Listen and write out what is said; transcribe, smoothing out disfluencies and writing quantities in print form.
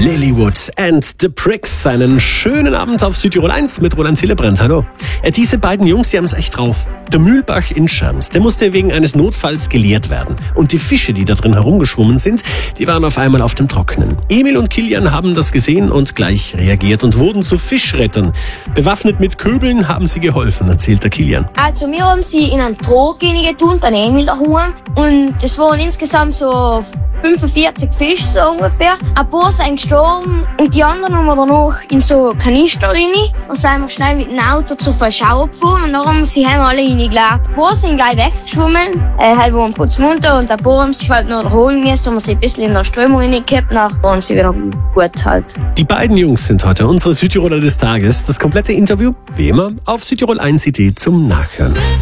Lilywood and the Pricks. Einen schönen Abend auf Südtirol 1 mit Roland Hillebrand. Hallo. Diese beiden Jungs, die haben es echt drauf. Der Mühlbach in Schirms, der musste wegen eines Notfalls geleert werden. Und die Fische, die da drin herumgeschwommen sind, die waren auf einmal auf dem Trockenen. Emil und Kilian haben das gesehen und gleich reagiert und wurden zu Fischrettern. Bewaffnet mit Köbeln haben sie geholfen, erzählt der Kilian. Also wir haben sie in einen Trog getan, dann Emil daheim. Und es waren insgesamt so 45 Fische so ungefähr. Ein paar sind gestorben und die anderen haben wir dann noch in so Kanister rein. Dann sind wir schnell mit dem Auto zur Verschauer gefahren und dann haben wir sie alle reingelegt. Ein paar sind gleich weggeschwommen, halt waren putzmunter und ein paar haben sich halt noch erholen müssen, haben sie ein bisschen in der Strömung reingehabt, dann waren sie wieder gut halt. Die beiden Jungs sind heute unsere Südtiroler des Tages. Das komplette Interview, wie immer, auf Südtirol 1 zum Nachhören.